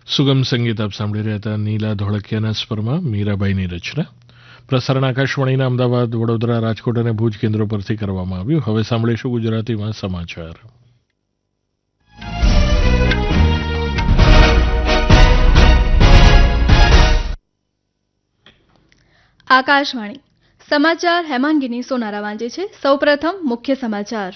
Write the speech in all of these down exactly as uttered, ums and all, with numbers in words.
સુગમ સંગીત આપ સાંભળી રહ્યા હતા નીલા ધોળકિયાના સ્વરમાં મીરાબાઈની રચના. પ્રસારણ આકાશવાણીના અમદાવાદ, વડોદરા, રાજકોટ અને ભુજ કેન્દ્રો પરથી કરવામાં આવ્યું. હવે સાંભળીશું ગુજરાતીમાં સમાચાર. આકાશવાણી સમાચાર હેમાંગીની સોનારા વાંચે છે. સૌપ્રથમ મુખ્ય સમાચાર.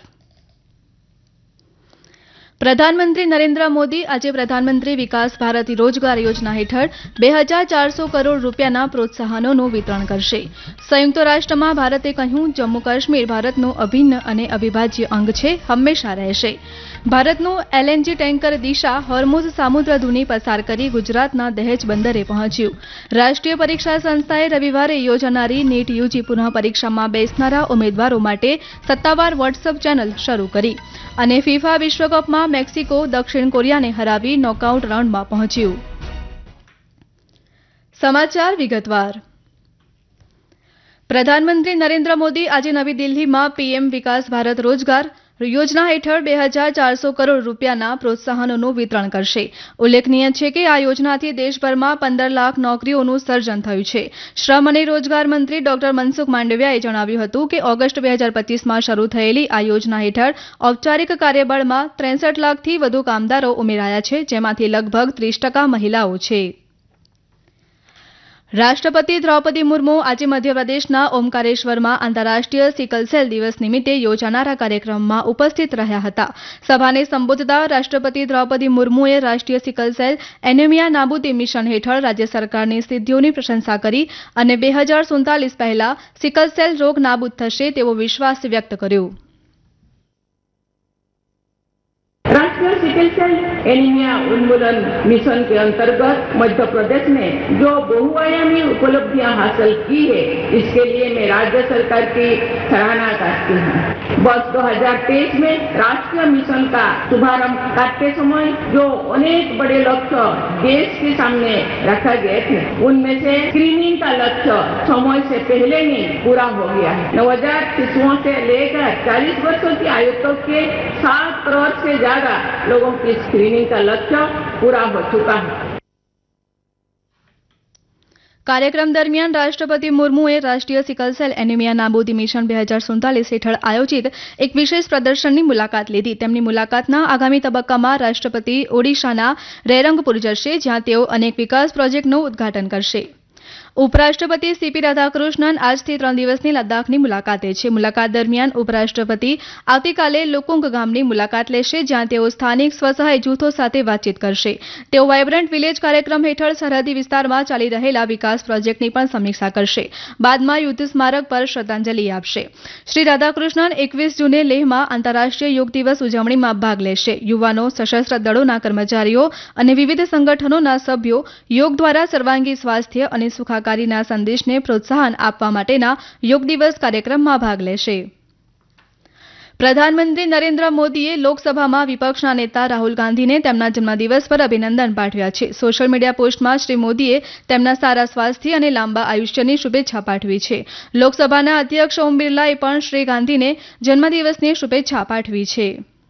પ્રધાનમંત્રી નરેન્દ્ર મોદી આજે પ્રધાનમંત્રી વિકાસ ભારત રોજગાર યોજના હેઠળ બે હજાર ચારસો કરોડ રૂપિયાના પ્રોત્સાહનોનું વિતરણ કરશે. સંયુક્ત રાષ્ટ્રમાં ભારતે કહ્યું, જમ્મુ કાશ્મીર ભારતનું અભિન્ન અને અવિભાજ્ય અંગ છે, હંમેશા રહેશે. ભારતનું એલએનજી ટેન્કર દિશા હોર્મુઝ સામુદ્રધુની પસાર કરી ગુજરાતના દહેજ બંદરે પહોંચ્યું. રાષ્ટ્રીય પરીક્ષા સંસ્થાએ રવિવારે યોજાનારી નીટ યુજી પુનઃ પરીક્ષામાં બેસનારા ઉમેદવારો માટે સત્તાવાર વોટ્સઅપ ચેનલ શરૂ કરી. અને ફિફા વિશ્વકપમાં મેક્સિકો દક્ષિણ કોરિયાને હરાવી નોકઆઉટ રાઉન્ડમાં પહોંચ્યું. સમાચાર વિગતવાર. પ્રધાનમંત્રી નરેન્દ્ર મોદી આજે નવી દિલ્હીમાં પીએમ વિકાસ ભારત રોજગાર યોજના હેઠળ બે હજાર ચારસો કરોડ રૂપિયાના પ્રોત્સાહનોનું વિતરણ કરશે. ઉલ્લેખનીય છે કે આ યોજનાથી દેશભરમાં પંદર લાખ નોકરીઓનું સર્જન થયું છે. શ્રમ અને રોજગાર મંત્રી ડોક્ટર મનસુખ માંડવિયાએ જણાવ્યું હતું કે ઓગસ્ટ બે હજાર પચીસમાં શરૂ થયેલી આ યોજના હેઠળ ઔપચારિક કાર્યબળમાં ત્રેસઠ લાખથી વધુ કામદારો ઉમેરાયા છે, જેમાંથી લગભગ ત્રીસ ટકા મહિલાઓ છે. રાષ્ટ્રપતિ દ્રૌપદી મુર્મુ આજે મધ્યપ્રદેશના ઓમકારેશ્વરમાં આંતરરાષ્ટ્રીય સિકલ સેલ દિવસ નિમિત્તે યોજાનારા કાર્યક્રમમાં ઉપસ્થિત રહ્યા હતા. સભાને સંબોધતા રાષ્ટ્રપતિ દ્રૌપદી મુર્મુએ રાષ્ટ્રીય સિકલ સેલ એનેમિયા નાબૂદી મિશન હેઠળ રાજ્ય સરકારની સિદ્ધિઓની પ્રશંસા કરી અને બે હજાર સુડતાલીસ પહેલા સિકલ સેલ રોગ નાબૂદ થશે તેવો વિશ્વાસ વ્યક્ત કર્યો. राष्ट्रीय सिकल सेल एनीमिया उन्मूलन मिशन के अंतर्गत मध्य प्रदेश ने जो बहुआयामी उपलब्धियां हासिल की है, इसके लिए मैं राज्य सरकार की सराहना करती हूँ. वर्ष दो हज़ार तेईस में राष्ट्रीय मिशन का शुभारंभ करते समय जो अनेक बड़े लक्ष्य देश के सामने रखा गए थे, उनमें से स्क्रीनिंग का लक्ष्य समय से पहले ही पूरा हो गया है. नवजात शिशुओं से लेकर चालीस वर्षों की आयु तक के सात करोड़ से ज्यादा लोगों की स्क्रीनिंग का लक्ष्य पूरा हो चुका है. કાર્યક્રમ દરમિયાન રાષ્ટ્રપતિ મુર્મુએ રાષ્ટ્રીય સિકલ સેલ એનિમિયા નાબૂદી મિશન બે હજાર સુડતાલીસ હેઠળ આયોજિત એક વિશેષ પ્રદર્શનની મુલાકાત લીધી. તેમની મુલાકાતના આગામી તબક્કામાં રાષ્ટ્રપતિ ઓડિશાના રેરંગપુર જશે, જ્યાં તેઓ અનેક વિકાસ પ્રોજેક્ટનું ઉદ્ઘાટન કરશે. ઉપરાષ્ટ્રપતિ સીપી રાધાકૃષ્ણન આજથી ત્રણ દિવસની લદ્દાખની મુલાકાતે છે. મુલાકાત દરમિયાન ઉપરાષ્ટ્રપતિ આવતીકાલે લુકુંગ ગામની મુલાકાત લેશે, જ્યાં તેઓ સ્થાનિક સ્વસહાય જૂથો સાથે વાતચીત કરશે. તેઓ વાયબ્રન્ટ વિલેજ કાર્યક્રમ હેઠળ સરહદી વિસ્તારમાં ચાલી રહેલા વિકાસ પ્રોજેક્ટની પણ સમીક્ષા કરશે. બાદમાં યુદ્ધ સ્મારક પર શ્રદ્ધાંજલિ આપશે. શ્રી રાધાકૃષ્ણન એકવીસ જૂને લેહમાં આંતરરાષ્ટ્રીય યોગ દિવસ ઉજવણીમાં ભાગ લેશે. યુવાનો, સશસ્ત્ર દળોના કર્મચારીઓ અને વિવિધ સંગઠનોના સભ્યો યોગ દ્વારા સર્વાંગી સ્વાસ્થ્ય અને સુખાકારીના સંદેશને પ્રોત્સાહન આપવા માટેના યોગ દિવસ કાર્યક્રમમાં ભાગ લેશે. પ્રધાનમંત્રી નરેન્દ્ર મોદીએ લોકસભામાં વિપક્ષના નેતા રાહુલ ગાંધીને તેમના જન્મદિવસ પર અભિનંદન પાઠવ્યા છે. સોશિયલ મીડિયા પોસ્ટમાં શ્રી મોદીએ તેમના સારા સ્વાસ્થ્ય અને લાંબા આયુષ્યની શુભેચ્છા પાઠવી છે. લોકસભાના અધ્યક્ષ ઓમ બિરલાએ પણ શ્રી ગાંધીને જન્મદિવસની શુભેચ્છા પાઠવી છે.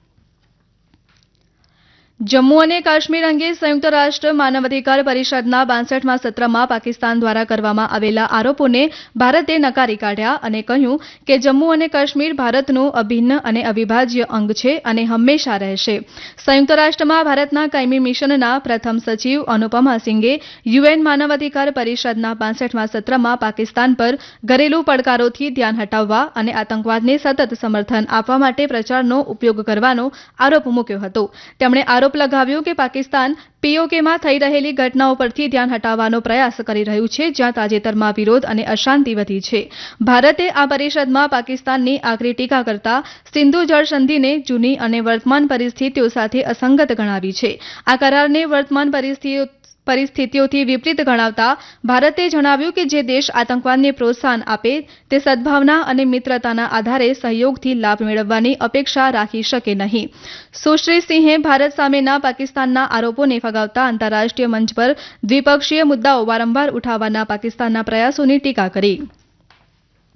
જમ્મુ અને કાશ્મીર અંગે સંયુક્ત રાષ્ટ્ર માનવ અધિકાર પરિષદના બાસઠમા સત્રમાં પાકિસ્તાન દ્વારા કરવામાં આવેલા આરોપોને ભારતે નકારી કાઢ્યા અને કહ્યું કે જમ્મુ અને કાશ્મીર ભારતનું અભિન્ન અને અવિભાજ્ય અંગ છે અને હંમેશા રહેશે. સંયુક્ત રાષ્ટ્રમાં ભારતના કાયમી મિશનના પ્રથમ સચિવ અનુપમા સિંઘે યુએન માનવ અધિકાર પરિષદના બાસઠમા સત્રમાં પાકિસ્તાન પર ઘરેલું પડકારોથી ધ્યાન હટાવવા અને આતંકવાદને સતત સમર્થન આપવા માટે પ્રચારનો ઉપયોગ કરવાનો આરોપ મૂક્યો હતો. તેમણે આરોપ લગાવ્યું કે પાકિસ્તાન પીઓકેમાં થઈ રહેલી ઘટનાઓ પરથી ધ્યાન હટાવવાનો પ્રયાસ કરી રહ્યું છે, જ્યાં તાજેતરમાં વિરોધ અને અશાંતિ વધી છે. ભારતે આ પરિષદમાં પાકિસ્તાનની આકરી ટીકા કરતા સિંધુ જળ સંધિને જૂની અને વર્તમાન પરિસ્થિતિઓ સાથે અસંગત ગણાવી છે. આ કરારને વર્તમાન પરિસ્થિતિઓ પરિસ્થિતિઓથી વિપરીત ગણાવતા ભારતે જણાવ્યું કે જે દેશ આતંકવાદને પ્રોત્સાહન આપે તે સદભાવના અને મિત્રતાના આધારે સહયોગથી લાભ મેળવવાની અપેક્ષા રાખી શકે નહીં. સુશ્રી સિંહે ભારત સામેના પાકિસ્તાનના આરોપોને ફગાવતા આંતરરાષ્ટ્રીય મંચ પર દ્વિપક્ષીય મુદ્દાઓ વારંવાર ઉઠાવવાના પાકિસ્તાનના પ્રયાસોની ટીકા કરી.